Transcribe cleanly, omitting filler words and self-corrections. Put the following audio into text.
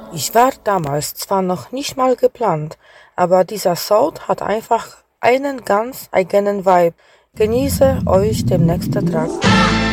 Ich war damals zwar noch nicht mal geplant, aber dieser Sound hat einfach einen ganz eigenen Vibe. Genieße euch den nächsten Track.